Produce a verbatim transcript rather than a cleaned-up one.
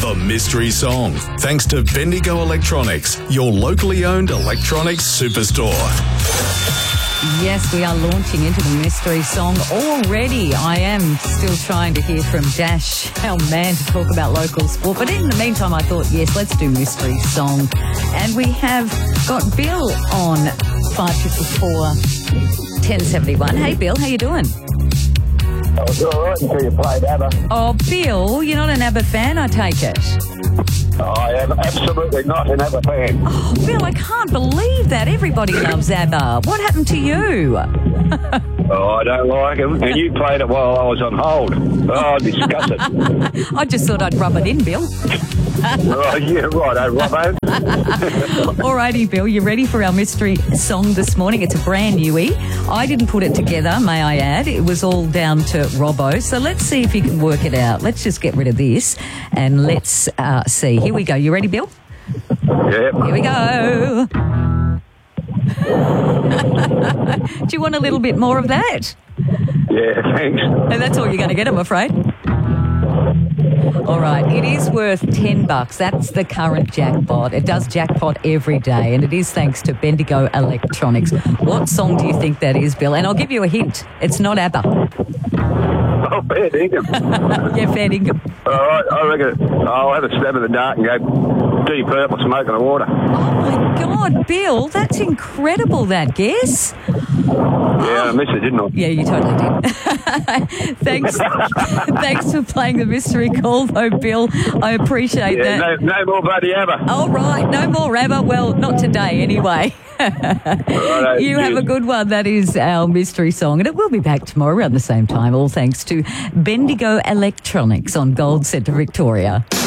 The Mystery Song. Thanks to Bendigo Electronics, your locally owned electronics superstore. Yes, we are launching into the mystery song already. I am still trying to hear from Dash, our man, to talk about local sport. But in the meantime, I thought, yes, let's do mystery song. And we have got Bill on five four four, ten seventy-one. Hey, Bill, how you doing? I was all right until you played ABBA. Oh, Bill, you're not an ABBA fan, I take it. I am absolutely not an ABBA fan. Oh, Bill, I can't believe that. Everybody loves ABBA. What happened to you? Oh, I don't like them. And you played it while I was on hold. Oh, discuss it. I just thought I'd rub it in, Bill. Oh, yeah, right, oh, Robbo. Alrighty, Bill, you ready for our mystery song this morning? It's a brand newie. I didn't put it together, may I add. It was all down to Robbo. So let's see if you can work it out. Let's just get rid of this and let's uh, see. Here we go. You ready, Bill? Yep. Here we go. Do you want a little bit more of that? Yeah, thanks. And that's all you're going to get, I'm afraid. All right, it is worth ten bucks. That's the current jackpot. It does jackpot every day, and it is thanks to Bendigo Electronics. What song do you think that is, Bill? And I'll give you a hint. It's not ABBA. Oh, fair dinkum. Yeah, fair dinkum. All right, I reckon I'll have a stab in the dark and go Deep Purple, Smoke on the Water. Oh, my God, Bill, that's incredible, that guess. Yeah, I missed it, didn't I? Yeah, you totally did. Thanks Thanks for playing the mystery call, though, Bill. I appreciate Yeah, that. no, no more bloody ABBA. All right, no more ABBA. Well, not today, anyway. Righto, You have cheers. a good one. That is our mystery song, and it will be back tomorrow around the same time, all thanks to Bendigo Electronics on Gold Centre, Victoria.